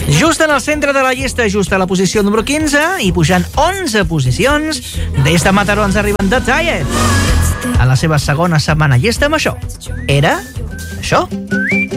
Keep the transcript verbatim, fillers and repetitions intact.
Just en el centre de la llista, just a la posició número quinze, i pujant onze posicions, des de Mataró ens arriben The Tired. En la seva segona setmana, i està amb això. Era això.